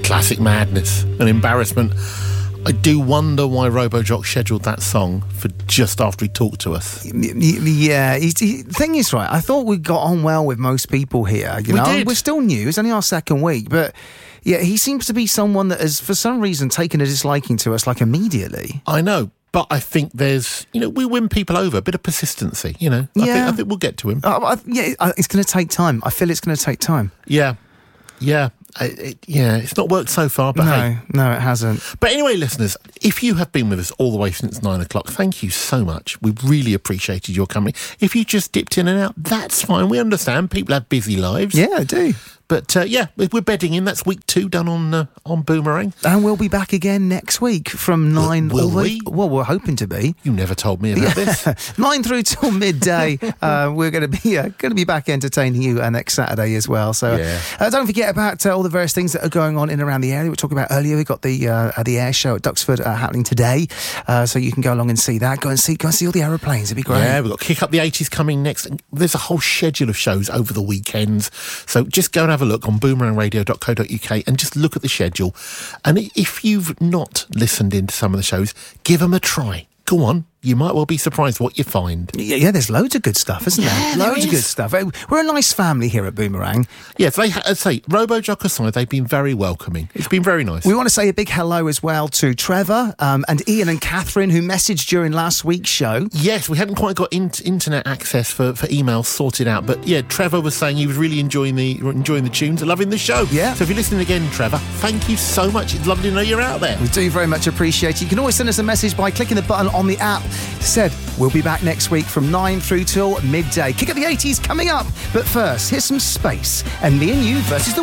classic madness and embarrassment. I do wonder why Robojock scheduled that song for just after he talked to us. Yeah, thing is, right, I thought we got on well with most people here. You know, did. We're still new. It's only our second week, but yeah, he seems to be someone that has, for some reason, taken a disliking to us, like, immediately. I know, but I think there's, we win people over, a bit of persistency, I think we'll get to him. It's going to take time. I feel it's going to take time. Yeah. It's not worked so far, but No, it hasn't. But anyway, listeners, if you have been with us all the way since 9 o'clock, thank you so much. We've really appreciated your company. If you just dipped in and out, that's fine. We understand people have busy lives. Yeah, I do. But we're bedding in. That's week 2 done on Boomerang. And we'll be back again next week from 9. Will we? Well, we're hoping to be. You never told me about this. 9 through till midday. We're going to be back entertaining you next Saturday as well. So don't forget about all the various things that are going on in and around the area. We were talking about earlier. We've got the air show at Duxford happening today, so you can go along and see that. Go and see all the aeroplanes. It'd be great. Yeah, we've got Kick Up the 80s coming next. There's a whole schedule of shows over the weekends. So just go and have a look on boomerangradio.co.uk and just look at the schedule. And if you've not listened into some of the shows, give them a try. Go on. You might well be surprised what you find. Yeah, there's loads of good stuff, isn't there? Yeah, Loads of good stuff. We're a nice family here at Boomerang. Yes, I'd say, Robojock aside, they've been very welcoming. It's been very nice. We want to say a big hello as well to Trevor and Ian and Catherine, who messaged during last week's show. Yes, we hadn't quite got internet access for emails sorted out, but yeah, Trevor was saying he was really enjoying the tunes and loving the show. Yeah. So if you're listening again, Trevor, thank you so much. It's lovely to know you're out there. We do very much appreciate it. You can always send us a message by clicking the button on the app. Said, we'll be back next week from 9 through till midday. Kick Up the 80s coming up. But first, here's some Space and Me and You versus the